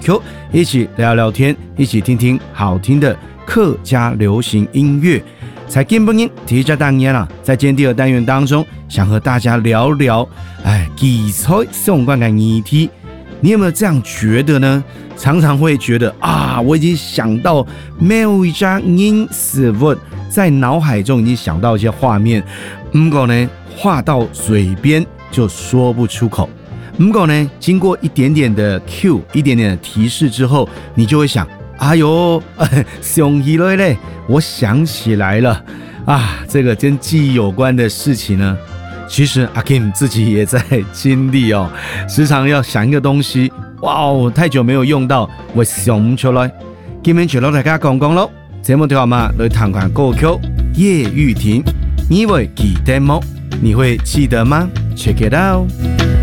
Q， 一起聊聊天，一起听听好听的客家流行音乐。在今天第一单元啦，在今天第二单元当中，想和大家聊聊，基础相关的议题。你有没有这样觉得呢？常常会觉得啊，我已经想到每一家音词物，在脑海中已经想到一些画面，不过呢，话到嘴边就说不出口。不过呢，经过一点点的 Q， 一点点的提示之后，你就会想，哎呦，想起来嘞，我想起来了啊，这个跟记忆有关的事情呢。其实阿 Kim 自己也在经历哦，时常要想一个东西，哇哦，太久没有用到，我想不出来。今天就和大家讲讲咯，节目条码来谈谈歌曲叶玉婷，你会记得吗？你会记得吗？ Check it out。